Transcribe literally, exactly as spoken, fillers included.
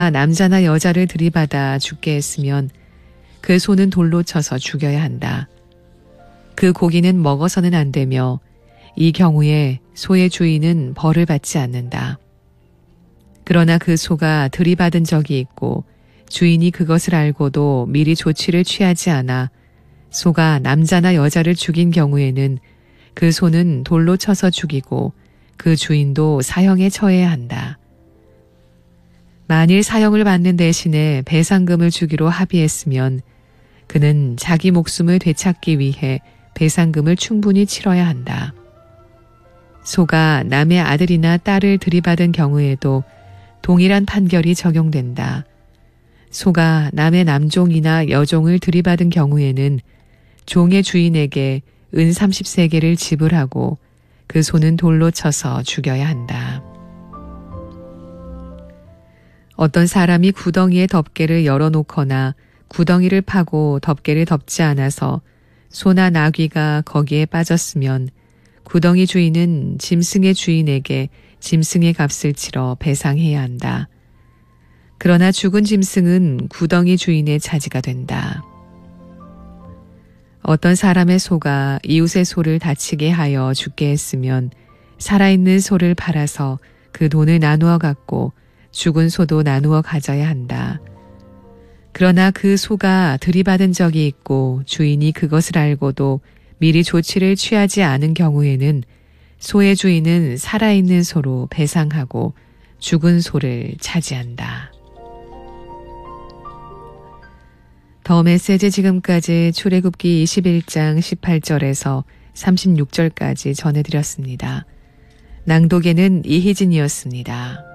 남자나 여자를 들이받아 죽게 했으면 그 소는 돌로 쳐서 죽여야 한다. 그 고기는 먹어서는 안 되며 이 경우에 소의 주인은 벌을 받지 않는다. 그러나 그 소가 들이받은 적이 있고 주인이 그것을 알고도 미리 조치를 취하지 않아 소가 남자나 여자를 죽인 경우에는 그 소는 돌로 쳐서 죽이고 그 주인도 사형에 처해야 한다. 만일 사형을 받는 대신에 배상금을 주기로 합의했으면 그는 자기 목숨을 되찾기 위해 배상금을 충분히 치러야 한다. 소가 남의 아들이나 딸을 들이받은 경우에도 동일한 판결이 적용된다. 소가 남의 남종이나 여종을 들이받은 경우에는 종의 주인에게 은 삼십 세겔을 지불하고 그 소는 돌로 쳐서 죽여야 한다. 어떤 사람이 구덩이에 덮개를 열어놓거나 구덩이를 파고 덮개를 덮지 않아서 소나 나귀가 거기에 빠졌으면 구덩이 주인은 짐승의 주인에게 짐승의 값을 치러 배상해야 한다. 그러나 죽은 짐승은 구덩이 주인의 차지가 된다. 어떤 사람의 소가 이웃의 소를 다치게 하여 죽게 했으면 살아있는 소를 팔아서 그 돈을 나누어 갖고 죽은 소도 나누어 가져야 한다. 그러나 그 소가 들이받은 적이 있고 주인이 그것을 알고도 미리 조치를 취하지 않은 경우에는 소의 주인은 살아있는 소로 배상하고 죽은 소를 차지한다. 더 메시지 지금까지 출애굽기 이십일 장 십팔 절에서 삼십육 절까지 전해드렸습니다. 낭독에는 이희진이었습니다.